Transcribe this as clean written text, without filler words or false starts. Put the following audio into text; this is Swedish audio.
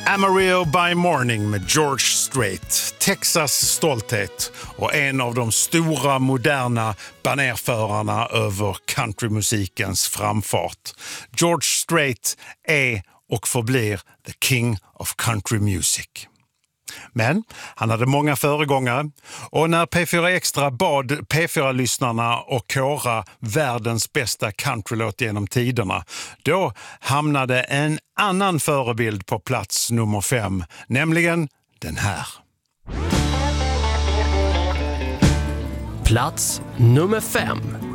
Amarillo by Morning med George Strait, Texas stolthet och en av de stora moderna banerförarna över countrymusikens framfart. George Strait är och förblir the king of country music. Men han hade många föregångare och när P4 Extra bad P4-lyssnarna och kora världens bästa countrylåt genom tiderna, då hamnade en annan förebild på plats nummer 5, nämligen den här. Plats nummer 5.